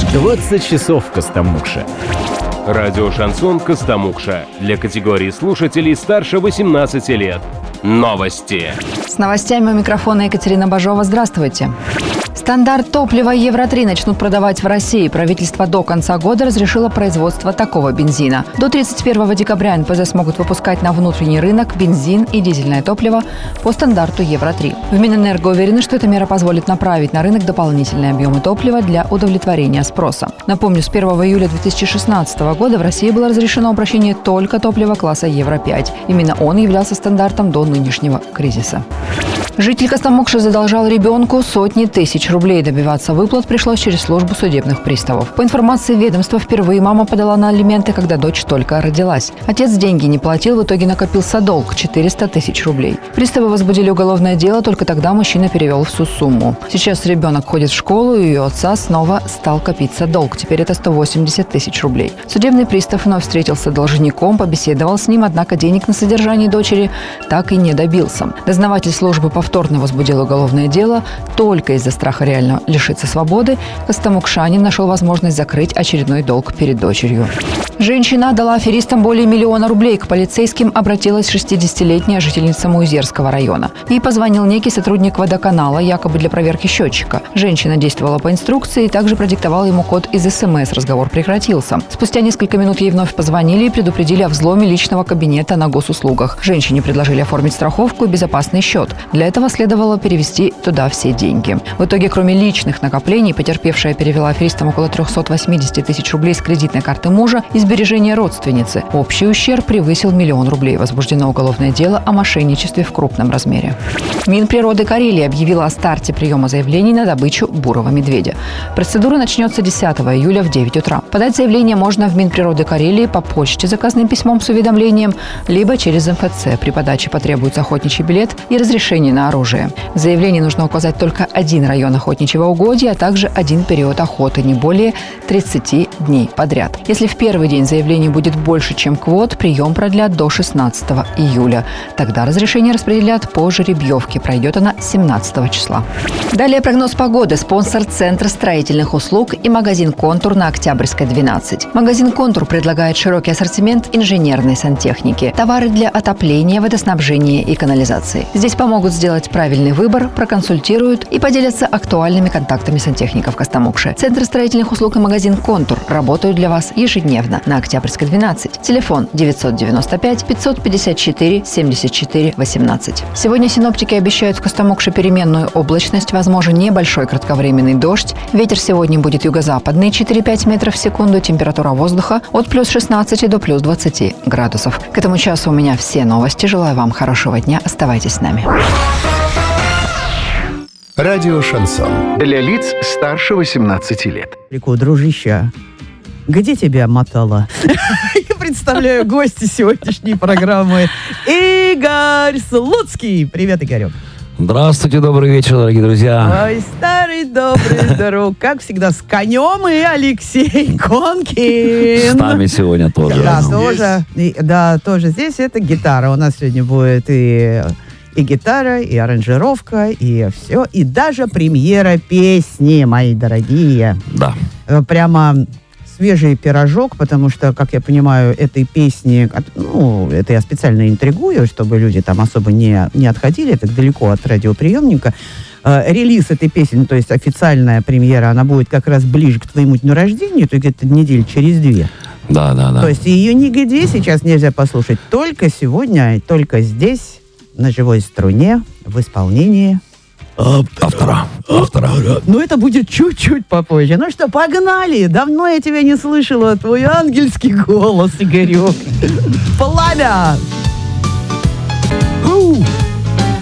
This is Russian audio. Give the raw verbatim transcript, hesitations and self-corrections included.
двадцать часов в Костомукше. Радио «Шансон» Костомукша. Для категории слушателей старше восемнадцати лет. Новости. С новостями у микрофона Екатерина Бажова. Здравствуйте. Стандарт топлива Евро три начнут продавать в России. Правительство до конца года разрешило производство такого бензина. До тридцать первого декабря эн пэ зэ смогут выпускать на внутренний рынок бензин и дизельное топливо по стандарту Евро три. В Минэнерго уверены, что эта мера позволит направить на рынок дополнительные объемы топлива для удовлетворения спроса. Напомню, с первого июля две тысячи шестнадцатого года в России было разрешено обращение только топлива класса Евро пять. Именно он являлся стандартом до нынешнего кризиса. Житель Костомукши задолжал ребенку сотни тысяч рублей. Добиваться выплат пришлось через службу судебных приставов. По информации ведомства, впервые мама подала на алименты, когда дочь только родилась. Отец деньги не платил, в итоге накопился долг – четыреста тысяч рублей. Приставы возбудили уголовное дело, только тогда мужчина перевел всю сумму. Сейчас ребенок ходит в школу, и у отца снова стал копиться долг. Теперь это сто восемьдесят тысяч рублей. Судебный пристав вновь встретился с должником, побеседовал с ним, однако денег на содержание дочери так и не добился. Дознаватель службы повторно возбудил уголовное дело. Только из-за страха реально лишиться свободы костомукшанин нашел возможность закрыть очередной долг перед дочерью. Женщина отдала аферистам более миллиона рублей. К полицейским обратилась шестидесятилетняя жительница Муизерского района. Ей позвонил некий сотрудник водоканала, якобы для проверки счетчика. Женщина действовала по инструкции и также продиктовала ему код из эс эм эс. Разговор прекратился. Спустя несколько минут ей вновь позвонили и предупредили о взломе личного кабинета на госуслугах. Женщине предложили оформить страховку и безопасный счет. Для этого следовало перевести туда все деньги. В итоге, кроме личных накоплений, потерпевшая перевела аферистам около триста восемьдесят тысяч рублей с кредитной карты мужа и сбережения родственницы. Общий ущерб превысил миллион рублей. Возбуждено уголовное дело о мошенничестве в крупном размере. Минприроды Карелии объявила о старте приема заявлений на добычу бурого медведя. Процедура начнется десятого июля в девять утра. Подать заявление можно в Минприроды Карелии по почте заказным письмом с уведомлением, либо через эм эф цэ. При подаче потребуется охотничий билет и разрешение на оружие. В заявлении нужно указать только один район охотничьего угодья, а также один период охоты, не более тридцати дней подряд. Если в первый день заявлений будет больше, чем квот, прием продлят до шестнадцатого июля. Тогда разрешение распределят по жеребьевке. Пройдет она семнадцатого числа. Далее прогноз погоды. Спонсор Центра строительных услуг и магазин «Контур» на Октябрьской, двенадцать. Магазин «Контур» предлагает широкий ассортимент инженерной сантехники, товары для отопления, водоснабжения и канализации. Здесь помогут сделать правильный выбор, проконсультируют и поделятся актуальными контактами сантехников Костомукши. Центр строительных услуг и магазин «Контур» работают для вас ежедневно на Октябрьской, двенадцать. Телефон девятьсот девяносто пять пятьсот пятьдесят четыре семьдесят четыре восемнадцать. Сегодня синоптики обещают в Костомукше переменную облачность, возможен небольшой кратковременный дождь. Ветер сегодня будет юго-западный четыре-пять метров в секунду. Температура воздуха от плюс шестнадцати до плюс двадцати градусов. К этому часу у меня все новости. Желаю вам хорошего дня. Оставайтесь с нами. Радио «Шансон». Для лиц старше восемнадцати лет. Дружище, где тебя мотало? Я представляю гостя сегодняшней программы. Игорь Слуцкий. Привет, Игорек. Здравствуйте, добрый вечер, дорогие друзья. Ой, старый добрый друг. Как всегда, с конем и Алексей Конкин. С нами сегодня тоже. Да, тоже, и, да, тоже здесь это гитара. У нас сегодня будет и... И гитара, и аранжировка, и все. И даже премьера песни, мои дорогие. Да. Прямо свежий пирожок, потому что, как я понимаю, этой песни... Ну, это я специально интригую, чтобы люди там особо не, не отходили так далеко от радиоприемника. Релиз этой песни, то есть официальная премьера, она будет как раз ближе к твоему дню рождения, то есть где-то недель через две. Да, да, да. То есть ее нигде сейчас нельзя послушать. Только сегодня, только здесь... на живой струне в исполнении автора. автора. Ну, это будет чуть-чуть попозже. Ну что, погнали! Давно я тебя не слышала. Твой ангельский голос, Игорек. Пламя! У!